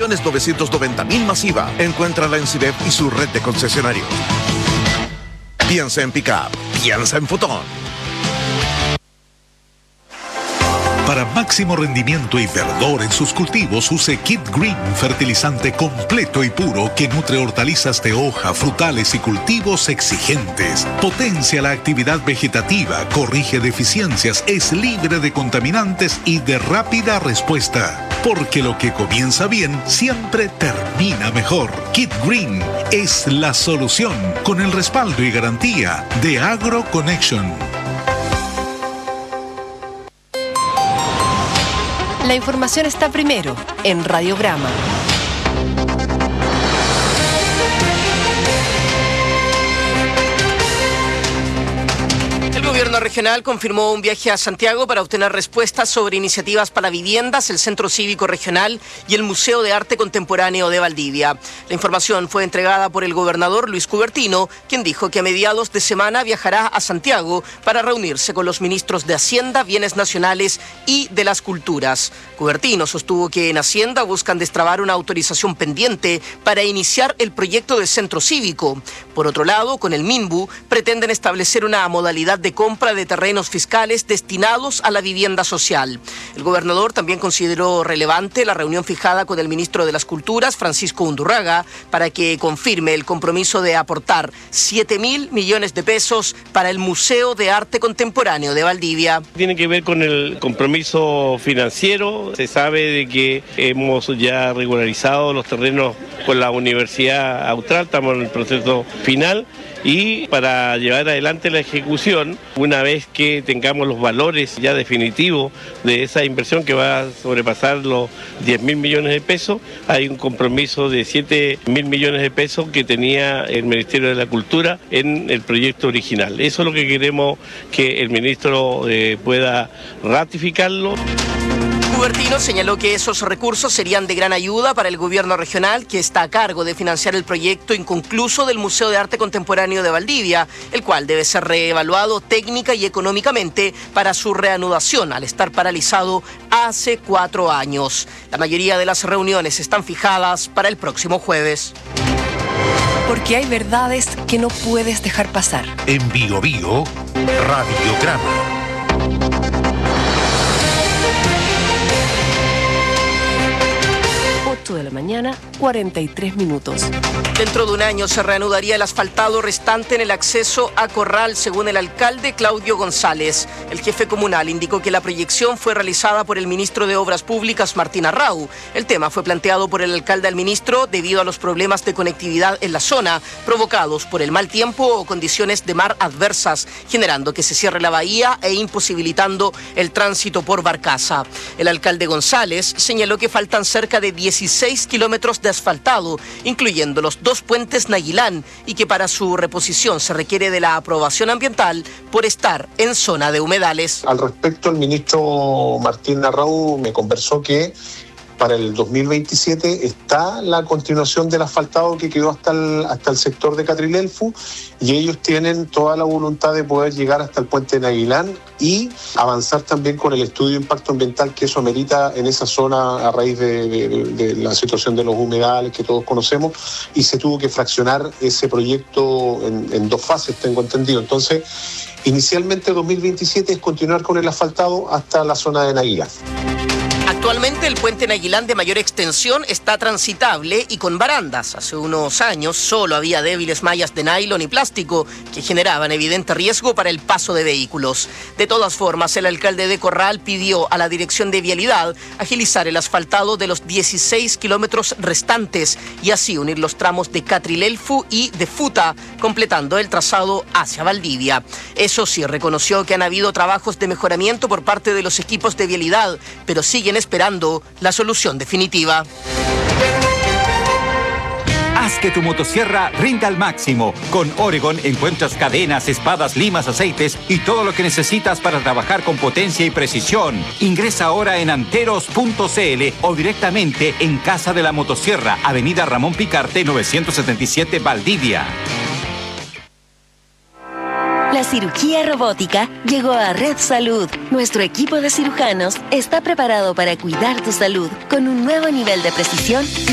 2.990.000 masiva. Encuéntrala en CIDEP y su red de concesionarios. Piensa en pick-up, piensa en Fotón. Para máximo rendimiento y verdor en sus cultivos, use Kid Green, fertilizante completo y puro que nutre hortalizas de hoja, frutales y cultivos exigentes. Potencia la actividad vegetativa, corrige deficiencias, es libre de contaminantes y de rápida respuesta. Porque lo que comienza bien siempre termina mejor. Kid Green es la solución, con el respaldo y garantía de AgroConnection. La información está primero en Radiograma. El gobierno regional confirmó un viaje a Santiago para obtener respuestas sobre iniciativas para viviendas, el Centro Cívico Regional y el Museo de Arte Contemporáneo de Valdivia. La información fue entregada por el gobernador Luis Cubertino, quien dijo que a mediados de semana viajará a Santiago para reunirse con los ministros de Hacienda, Bienes Nacionales y de las Culturas. Cubertino sostuvo que en Hacienda buscan destrabar una autorización pendiente para iniciar el proyecto de centro cívico. Por otro lado, con el MINBU pretenden establecer una modalidad de compra de terrenos fiscales destinados a la vivienda social. El gobernador también consideró relevante la reunión fijada con el ministro de las Culturas, Francisco Undurraga, para que confirme el compromiso de aportar 7.000 millones de pesos para el Museo de Arte Contemporáneo de Valdivia. Tiene que ver con el compromiso financiero. Se sabe de que hemos ya regularizado los terrenos con la Universidad Austral, estamos en el proceso final. Y para llevar adelante la ejecución, una vez que tengamos los valores ya definitivos de esa inversión que va a sobrepasar los 10.000 millones de pesos, hay un compromiso de 7.000 millones de pesos que tenía el Ministerio de la Cultura en el proyecto original. Eso es lo que queremos que el ministro pueda ratificarlo. Cubertino señaló que esos recursos serían de gran ayuda para el gobierno regional, que está a cargo de financiar el proyecto inconcluso del Museo de Arte Contemporáneo de Valdivia, el cual debe ser reevaluado técnica y económicamente para su reanudación al estar paralizado hace 4 años. La mayoría de las reuniones están fijadas para el próximo jueves. Porque hay verdades que no puedes dejar pasar. En Bio Bio, Radiograma. 8 de la mañana, 43 minutos. Dentro de un año se reanudaría el asfaltado restante en el acceso a Corral, según el alcalde Claudio González. El jefe comunal indicó que la proyección fue realizada por el ministro de Obras Públicas, Martín Arrau. El tema fue planteado por el alcalde al ministro debido a los problemas de conectividad en la zona, provocados por el mal tiempo o condiciones de mar adversas, generando que se cierre la bahía e imposibilitando el tránsito por barcaza. El alcalde González señaló que faltan cerca de 16 kilómetros de asfaltado, incluyendo los 2 puentes Naguilán, y que para su reposición se requiere de la aprobación ambiental por estar en zona de humedales. Al respecto, el ministro Martín Arrau me conversó que para el 2027 está la continuación del asfaltado que quedó hasta el sector de Catrilelfu, y ellos tienen toda la voluntad de poder llegar hasta el puente de Naguilán y avanzar también con el estudio de impacto ambiental que eso amerita en esa zona a raíz de la situación de los humedales que todos conocemos, y se tuvo que fraccionar ese proyecto en 2 fases, tengo entendido. Entonces, inicialmente 2027 es continuar con el asfaltado hasta la zona de Naguilán. Actualmente el puente Naguilán de mayor extensión está transitable y con barandas. Hace unos años solo había débiles mallas de nylon y plástico que generaban evidente riesgo para el paso de vehículos. De todas formas, el alcalde de Corral pidió a la Dirección de Vialidad agilizar el asfaltado de los 16 kilómetros restantes y así unir los tramos de Catrilelfu y de Futa, completando el trazado hacia Valdivia. Eso sí, reconoció que han habido trabajos de mejoramiento por parte de los equipos de vialidad, pero siguen esperando la solución definitiva. Haz que tu motosierra rinda al máximo. Con Oregon encuentras cadenas, espadas, limas, aceites y todo lo que necesitas para trabajar con potencia y precisión. Ingresa ahora en anteros.cl o directamente en Casa de la Motosierra, Avenida Ramón Picarte, 977 Valdivia. La cirugía robótica llegó a Red Salud. Nuestro equipo de cirujanos está preparado para cuidar tu salud con un nuevo nivel de precisión